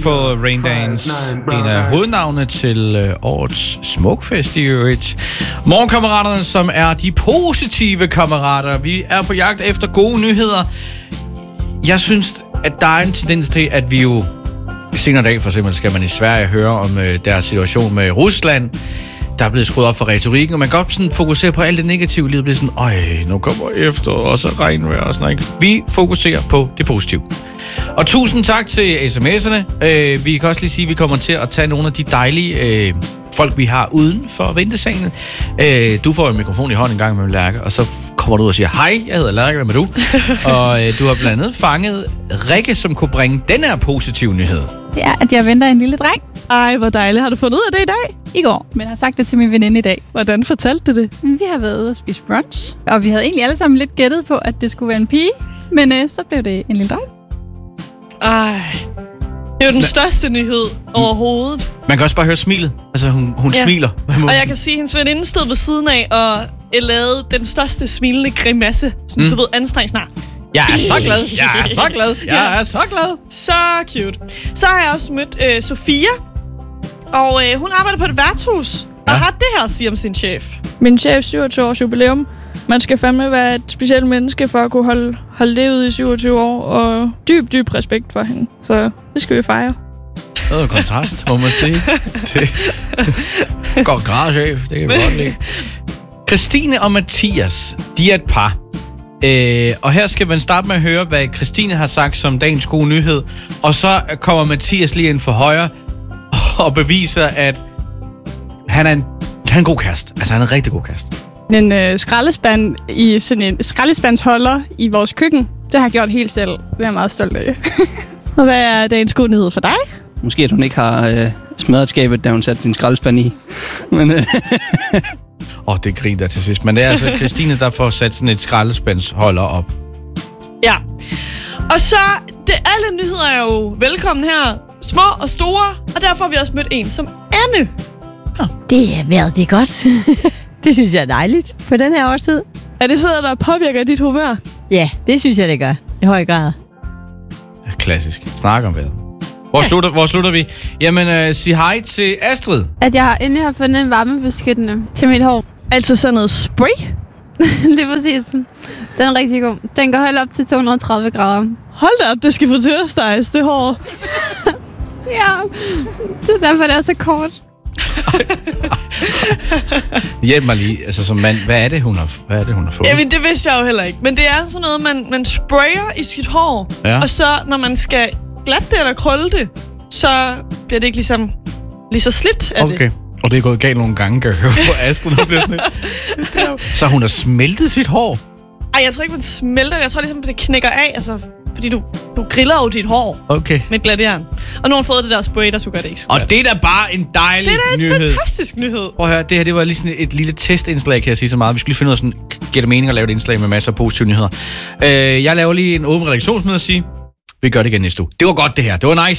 på Raindance. En af hovednavnene til årets Smukfest i øvrigt. Morgenkammeraterne, som er de positive kammerater. Vi er på jagt efter gode nyheder. Jeg synes, at der er en tendens til, at vi jo senere dag, for eksempel, skal man i Sverige høre om deres situation med Rusland. Der er blevet skruet op for retorikken, og man kan godt sådan fokusere på alt det negative. Livet bliver sådan, nu kommer efter, og så regnvejr og sådan noget. Vi fokuserer på det positive. Og tusind tak til sms'erne. Vi kan også lige sige, at vi kommer til at tage nogle af de dejlige folk, vi har uden for ventesalen. Du får en mikrofon i hånden en gang med Lærke, og så kommer du ud og siger, hej, jeg hedder Lærke, hvad med du? Og du har blandt andet fanget Rikke, som kunne bringe den her positive nyhed. Det er, at jeg venter en lille dreng. Ej, hvor dejligt. Har du fundet ud af det i dag? I går, men jeg har sagt det til min veninde i dag. Hvordan fortalte du det? Vi har været ude og spise brunch, og vi havde egentlig alle sammen lidt gættet på, at det skulle være en pige, men så blev det en lille dreng. Ej, det er jo den største nyhed overhovedet. Man kan også bare høre smilet. Altså, hun smiler. Og jeg kan sige, at hendes veninde stod ved siden af og lavede den største smilende grimasse. Sådan, du ved, anstrengt snart. Jeg er så glad. Jeg er så glad. Jeg er så glad. Så cute. Så har jeg også mødt Sofia. Og hun arbejder på et værtshus. Og har det her at sige om sin chef. Min chef 27 års jubilæum. Man skal fandme være et specielt menneske for at kunne holde det ud i 27 år. Og dyb respekt for hende. Så det skal vi fejre. Det er en kontrast, må man sige. Det går grad, chef. Det kan vi godt lide. Christine og Mathias, de er et par. Og her skal man starte med at høre, hvad Christine har sagt som dagens gode nyhed. Og så kommer Mathias lige ind for højre og beviser, at han er en god kæreste. Altså, han er en rigtig god kæreste. En skraldespand i sådan en skraldespandsholder i vores køkken, det har jeg gjort helt selv. Det er jeg meget stolt af. Og hvad er dagens gode nyhed for dig? Måske at hun ikke har smadret skabet, da hun satte din skraldespand i. Men det griner der til sidst. Men det er altså Christine, der får sat sådan et skraldespandsholder op. Ja. Og så, alle nyheder er jo velkommen her. Små og store. Og derfor har vi også mødt en som Anne. Det er været det godt. Det synes jeg er dejligt på den her årstid. Er det sådan, der påvirker dit humør? Ja, det synes jeg, det gør. I høj grad. Ja, klassisk. Snak om vejret. Hvor slutter vi? Jamen, sig hej til Astrid. At jeg endelig har fundet en varmebeskyttende til mit hår. Altså sådan noget spray? Det er præcis. Den er rigtig god. Den kan holde op til 230 grader. Hold da op, det skal fritøresteges, det hår. Ja, det er derfor, det er så kort. Hjælp mig lige, altså som mand, hvad er det, hun har fået? Jamen, det vidste jeg jo heller ikke. Men det er sådan noget, man sprayer i sit hår. Ja. Og så, når man skal glatte det eller krølle det, så bliver det ikke lige så slidt af det. Og det er gået galt nogle gange, kan jeg høre på Astrid. Så hun har smeltet sit hår? Ej, jeg tror ikke, man smelter det. Jeg tror ligesom, det knækker af, altså, fordi du griller jo dit hår med glatjern. Og nu har fået det der spray, der skulle gøre det ikke. Og det er da bare en dejlig nyhed. Det er da en fantastisk nyhed. Prøv at høre, det her det var lige sådan et lille testindslag, kan jeg sige så meget. Vi skulle lige finde ud af sådan, giver det mening at lave et indslag med masser af positive nyheder. Jeg laver lige en åben redaktionsmøde og sige, vi gør det igen næste uge. Det var godt det her, det var nice.